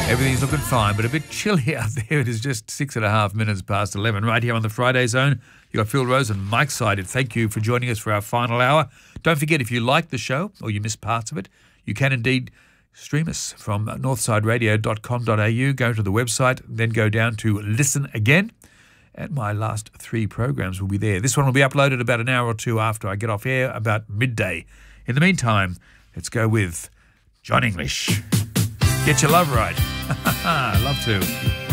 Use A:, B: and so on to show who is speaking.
A: Everything's looking fine, but a bit chilly out there. It is just 6.5 minutes past 11. Right here on the Friday Zone, you got Phil Rose and Mike Sided. Thank you for joining us for our final hour. Don't forget, if you like the show or you missed parts of it, you can indeed stream us from northsideradio.com.au. Go to the website, then go down to Listen Again. And my last 3 programs will be there. This one will be uploaded about an hour or two after I get off air, about midday. In the meantime, let's go with John English. Get your love right. Love to.